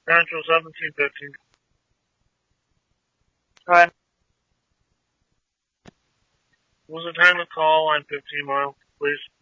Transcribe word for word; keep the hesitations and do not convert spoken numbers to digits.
Central seventeen fifteen. Hi. What's the time to call on fifteen mile, please?